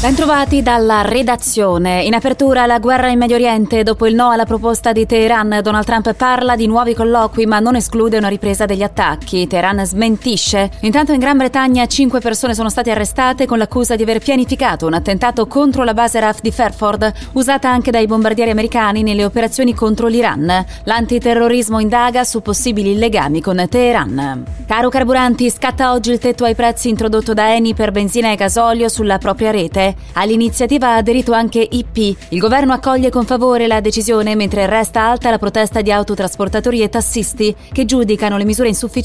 Bentrovati dalla redazione. In apertura la guerra in Medio Oriente. Dopo il no alla proposta di Teheran, Donald Trump parla di nuovi colloqui ma non esclude una ripresa degli attacchi. Teheran smentisce. Intanto in Gran Bretagna 5 persone sono state arrestate con l'accusa di aver pianificato un attentato contro la base RAF di Fairford, usata anche dai bombardieri americani nelle operazioni contro l'Iran. L'antiterrorismo indaga su possibili legami con Teheran. Caro carburanti, scatta oggi il tetto ai prezzi introdotto da Eni per benzina e gasolio sulla propria rete. All'iniziativa ha aderito anche IP. Il governo accoglie con favore la decisione, mentre resta alta la protesta di autotrasportatori e tassisti che giudicano le misure insufficienti